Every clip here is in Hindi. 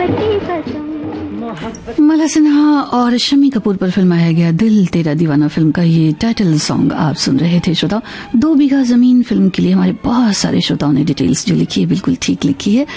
मला सिन्हा और शम्मी कपूर पर फिल्माया गया दिल तेरा दीवाना फिल्म का ये टाइटल सॉन्ग आप सुन रहे थे श्रोताओ। 2 बीघा जमीन फिल्म के लिए हमारे बहुत सारे श्रोताओं ने डिटेल्स जो लिखी है बिल्कुल ठीक लिखी है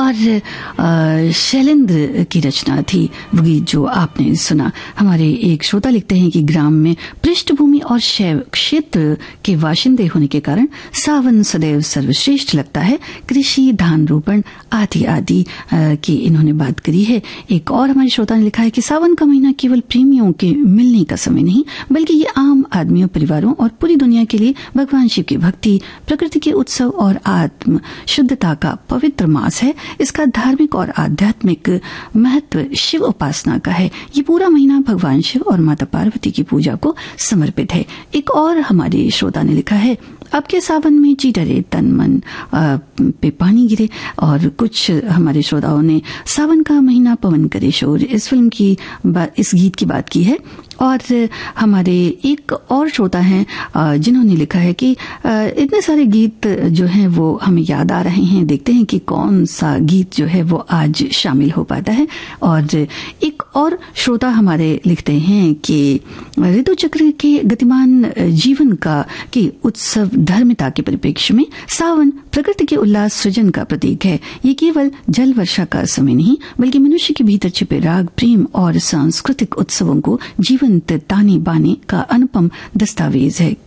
और शैलेंद्र की रचना थी वो गीत जो आपने सुना। हमारे एक श्रोता लिखते हैं कि ग्राम में पृष्ठभूमि और शैव क्षेत्र के बाशिंदे होने के कारण सावन सदैव सर्वश्रेष्ठ लगता है। कृषि धान रोपण आदि आदि की इन्होंने बात करी है। एक और हमारे श्रोता ने लिखा है कि सावन का महीना केवल प्रेमियों के मिलने का समय नहीं बल्कि ये आम आदमियों, परिवारों और पूरी दुनिया के लिए भगवान शिव की भक्ति, प्रकृति के उत्सव और आत्म शुद्धता का पवित्र मास है। इसका धार्मिक और आध्यात्मिक महत्व शिव उपासना का है। ये पूरा महीना भगवान शिव और माता पार्वती की पूजा को समर्पित है। एक और हमारे श्रोता ने लिखा है अब के सावन में जी डरे तन मन पे पानी गिरे। और कुछ हमारे श्रोताओं ने सावन का महीना पवन करे शोर इस फिल्म की इस गीत की बात की है। और हमारे एक और श्रोता हैं जिन्होंने लिखा है कि इतने सारे गीत जो हैं वो हमें याद आ रहे हैं, देखते हैं कि कौन सा गीत जो है वो आज शामिल हो पाता है। और एक और श्रोता हमारे लिखते हैं कि ऋतु चक्र के गतिमान जीवन का की उत्सव धर्मिता के परिप्रेक्ष्य में सावन प्रकृति के उल्लास सृजन का प्रतीक है। ये केवल जल वर्षा का समय नहीं बल्कि मनुष्य के भीतर छिपे राग, प्रेम और सांस्कृतिक उत्सवों को जीवंत ताने बाने का अनुपम दस्तावेज है।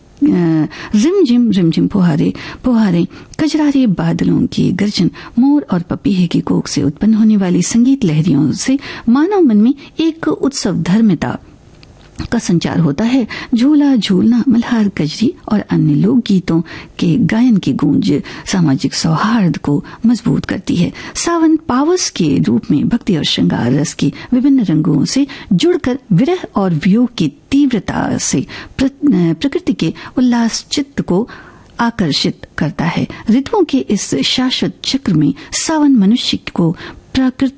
रिमझिम फुहारे फुहारे कजरारे बादलों की गर्जन, मोर और पपीहे की कोख से उत्पन्न होने वाली संगीत लहरियों से मानव मन में एक उत्सव धर्मिता का संचार होता है। झूला झूलना, मल्हार कजरी और अन्य लोक गीतों के गायन की गूंज सामाजिक सौहार्द को मजबूत करती है। सावन पावस के रूप में भक्ति और श्रृंगार रस की विभिन्न रंगों से जुड़कर विरह और वियोग की तीव्रता से प्रकृति के उल्लास चित्त को आकर्षित करता है। ऋतुओं के इस शाश्वत चक्र में सावन मनुष्य को प्रकृति